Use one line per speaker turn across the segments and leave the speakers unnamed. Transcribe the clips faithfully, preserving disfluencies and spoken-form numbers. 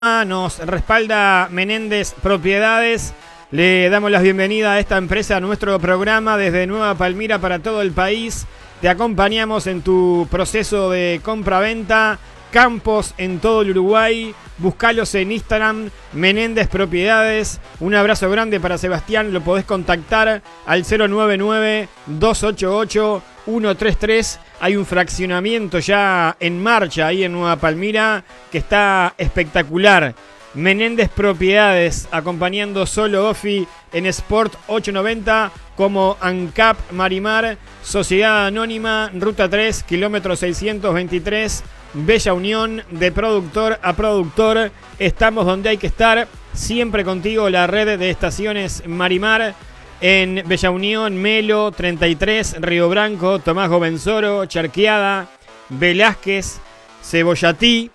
Nos respalda Menéndez Propiedades. Le damos la bienvenida a esta empresa a nuestro programa desde Nueva Palmira para todo el país. Te acompañamos en tu proceso de compra-venta. Campos en todo el Uruguay. Buscalos en Instagram, Menéndez Propiedades. Un abrazo grande para Sebastián. Lo podés contactar al cero nueve nueve, dos ocho ocho, uno tres tres. Hay un fraccionamiento ya en marcha ahí en Nueva Palmira que está espectacular. Menéndez Propiedades, acompañando Solo Ofi en Sport ochocientos noventa, como ANCAP Marimar, Sociedad Anónima, Ruta tres, kilómetro seiscientos veintitrés, Bella Unión, de productor a productor. Estamos donde hay que estar, siempre contigo, la red de estaciones Marimar. En Bella Unión, Melo, treinta y tres, Río Branco, Tomás Govenzoro, Charqueada, Velázquez, Cebollatí.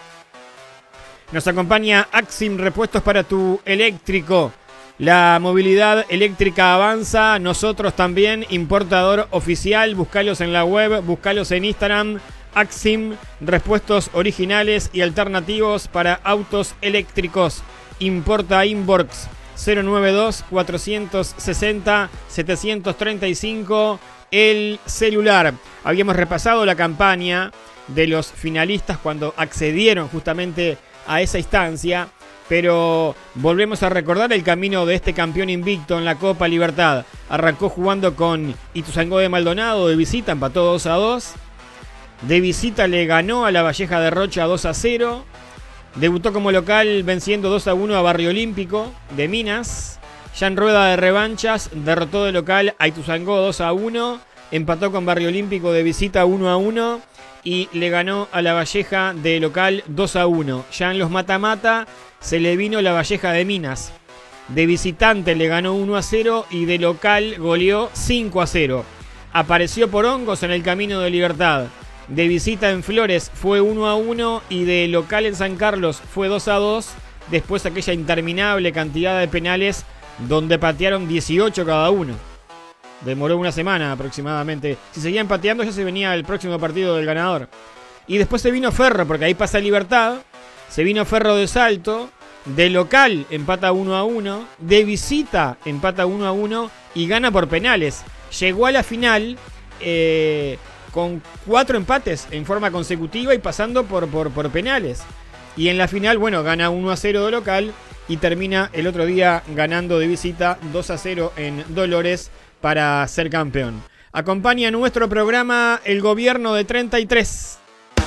Nos acompaña Axim, repuestos para tu eléctrico. La movilidad eléctrica avanza. Nosotros también, importador oficial. Buscalos en la web, buscalos en Instagram. Axim, repuestos originales y alternativos para autos eléctricos. Importa Inbox. cero nueve dos, cuatrocientos sesenta, setecientos treinta y cinco, el celular. Habíamos repasado la campaña de los finalistas cuando accedieron justamente a esa instancia, pero volvemos a recordar el camino de este campeón invicto en la Copa Libertad. Arrancó jugando con Ituzaingó de Maldonado, de visita empató dos a dos. De visita le ganó a la Valleja de Rocha dos a cero. Debutó como local venciendo dos a uno a Barrio Olímpico de Minas. Ya en rueda de revanchas derrotó de local a Ituzaingó dos a uno. Empató con Barrio Olímpico de visita uno a uno. Y le ganó a la Valleja de local dos a uno. Ya en los mata-mata se le vino la Valleja de Minas. De visitante le ganó uno a cero y de local goleó cinco a cero. Apareció por hongos en el Camino de Libertad. De visita en Flores fue uno a uno y de local en San Carlos fue dos a dos. Después aquella interminable cantidad de penales donde patearon dieciocho cada uno. Demoró una semana aproximadamente. Si seguían pateando ya se venía el próximo partido del ganador. Y después se vino Ferro, porque ahí pasa Libertad. Se vino Ferro de Salto. De local empata uno a uno. De visita empata uno a uno y gana por penales. Llegó a la final eh, con cuatro empates en forma consecutiva y pasando por, por, por penales. Y en la final, bueno, gana uno a cero de local y termina el otro día ganando de visita dos a cero en Dolores para ser campeón. Acompaña nuestro programa el gobierno de treinta y tres.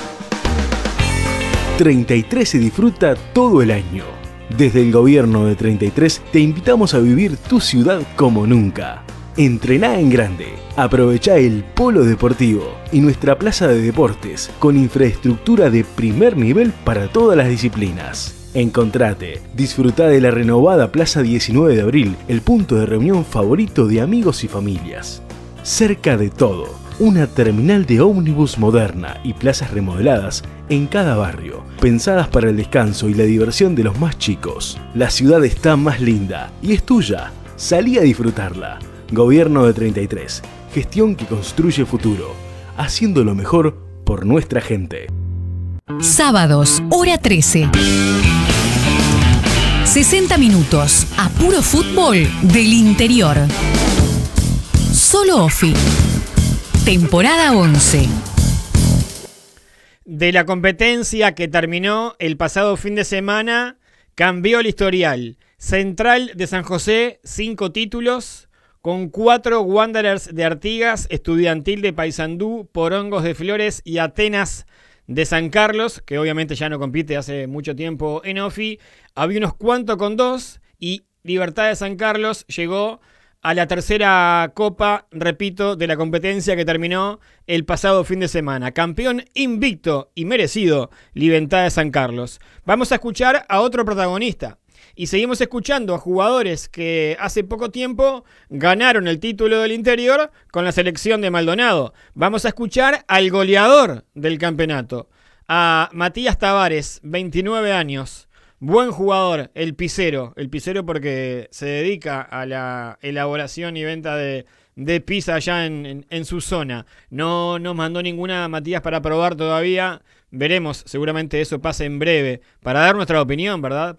treinta y tres se disfruta todo el año. Desde el gobierno de treinta y tres te invitamos a vivir tu ciudad como nunca. Entrená en grande, aprovechá el polo deportivo y nuestra plaza de deportes con infraestructura de primer nivel para todas las disciplinas. Encontrate, disfrutá de la renovada Plaza diecinueve de abril, el punto de reunión favorito de amigos y familias. Cerca de todo, una terminal de ómnibus moderna y plazas remodeladas en cada barrio, pensadas para el descanso y la diversión de los más chicos. La ciudad está más linda y es tuya. Salí a disfrutarla. Gobierno de treinta y tres, gestión que construye futuro, haciendo lo mejor por nuestra gente.
Sábados, hora trece. sesenta minutos a puro fútbol del interior. Solo Ofi. Temporada once.
De la competencia que terminó el pasado fin de semana, cambió el historial. Central de San José, cinco títulos, con cuatro Wanderers de Artigas, Estudiantil de Paysandú, Porongos de Flores y Atenas de San Carlos, que obviamente ya no compite hace mucho tiempo en Ofi. Había unos cuantos con dos y Libertad de San Carlos llegó a la tercera copa, repito, de la competencia que terminó el pasado fin de semana. Campeón invicto y merecido, Libertad de San Carlos. Vamos a escuchar a otro protagonista. Y seguimos escuchando a jugadores que hace poco tiempo ganaron el título del interior con la selección de Maldonado. Vamos a escuchar al goleador del campeonato, a Matías Tavares, veintinueve años. Buen jugador, el pisero. El pisero porque se dedica a la elaboración y venta de, de pizza allá en, en, en su zona. No nos mandó ninguna Matías para probar todavía, veremos, seguramente eso pase en breve, para dar nuestra opinión, ¿verdad?